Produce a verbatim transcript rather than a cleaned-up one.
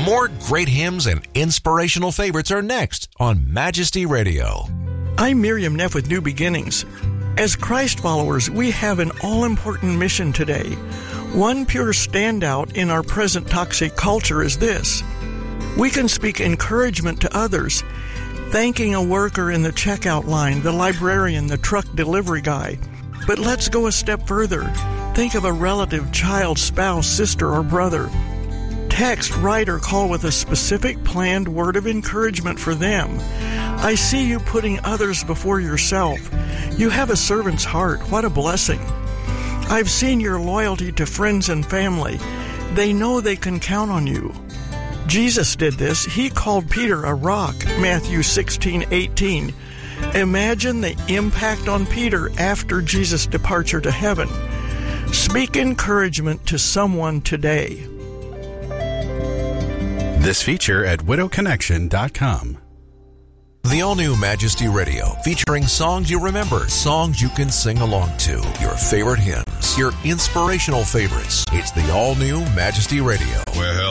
More great hymns and inspirational favorites are next on Majesty Radio. I'm Miriam Neff with New Beginnings. As Christ followers, we have an all-important mission today. One pure standout in our present toxic culture is this. We can speak encouragement to others, thanking a worker in the checkout line, the librarian, the truck delivery guy. But let's go a step further. Think of a relative, child, spouse, sister, or brother. Text, write, or call with a specific planned word of encouragement for them. I see you putting others before yourself. You have a servant's heart. What a blessing. I've seen your loyalty to friends and family. They know they can count on you. Jesus did this. He called Peter a rock, Matthew sixteen eighteen. Imagine the impact on Peter after Jesus' departure to heaven. Speak encouragement to someone today. This feature at widow connection dot com. The all-new Majesty Radio, featuring songs you remember, songs you can sing along to, your favorite hymns, your inspirational favorites. It's the all-new Majesty Radio. Well,